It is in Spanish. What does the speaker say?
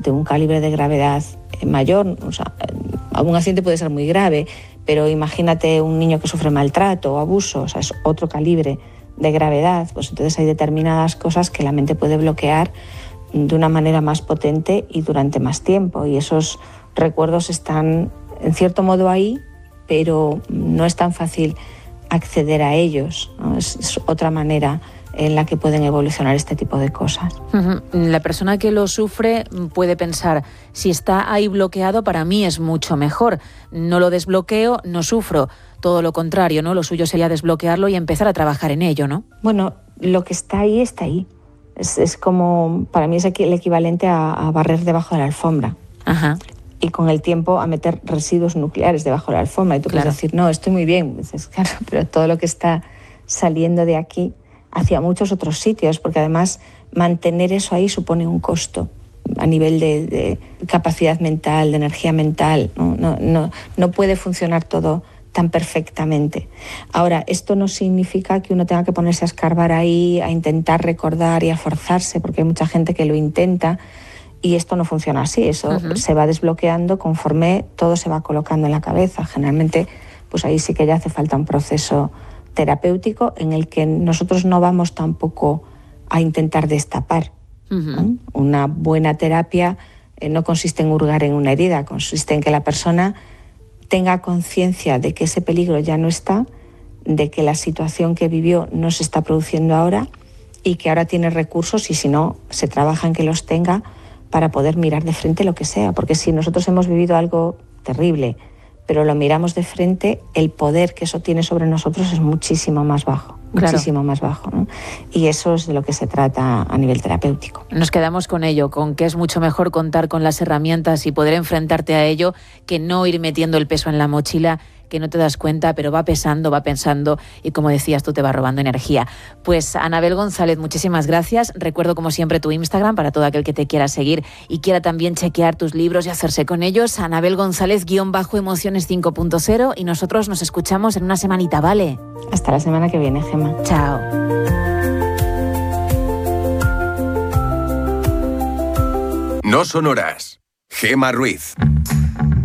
de un calibre de gravedad mayor. O sea, un accidente puede ser muy grave, pero imagínate un niño que sufre maltrato o abuso, o sea, es otro calibre de gravedad. Pues entonces hay determinadas cosas que la mente puede bloquear de una manera más potente y durante más tiempo. Y esos recuerdos están, en cierto modo, ahí, pero no es tan fácil acceder a ellos, ¿no? Es otra manera en la que pueden evolucionar este tipo de cosas. La persona que lo sufre puede pensar, si está ahí bloqueado, para mí es mucho mejor. No lo desbloqueo, no sufro. Todo lo contrario, ¿no? Lo suyo sería desbloquearlo y empezar a trabajar en ello, ¿no? Bueno, lo que está ahí, está ahí. Es como, para mí es el equivalente a barrer debajo de la alfombra. Ajá. Y con el tiempo a meter residuos nucleares debajo de la alfombra. Y tú puedes decir, no, estoy muy bien. Dices, claro, pero todo lo que está saliendo de aquí hacia muchos otros sitios, porque además mantener eso ahí supone un costo a nivel de capacidad mental, de energía mental. No puede funcionar todo tan perfectamente. Ahora, esto no significa que uno tenga que ponerse a escarbar ahí, a intentar recordar y a forzarse, porque hay mucha gente que lo intenta y esto no funciona así. Eso se va desbloqueando conforme todo se va colocando en la cabeza. Generalmente, pues ahí sí que ya hace falta un proceso terapéutico en el que nosotros no vamos tampoco a intentar destapar. Una buena terapia no consiste en hurgar en una herida, consiste en que la persona tenga conciencia de que ese peligro ya no está, de que la situación que vivió no se está produciendo ahora y que ahora tiene recursos, y si no, se trabaja en que los tenga para poder mirar de frente lo que sea. Porque si nosotros hemos vivido algo terrible, pero lo miramos de frente, el poder que eso tiene sobre nosotros es muchísimo más bajo. Muchísimo más bajo, ¿no? Y eso es de lo que se trata a nivel terapéutico. Nos quedamos con ello, con que es mucho mejor contar con las herramientas y poder enfrentarte a ello que no ir metiendo el peso en la mochila, que no te das cuenta, pero va pesando, va pensando y, como decías tú, te va robando energía. Pues Anabel González, muchísimas gracias. Recuerdo, como siempre, tu Instagram para todo aquel que te quiera seguir y quiera también chequear tus libros y hacerse con ellos. Anabel González, _Emociones 5.0, y nosotros nos escuchamos en una semanita, ¿vale? Hasta la semana que viene, Gemma. Chao. No son horas. Gemma Ruiz.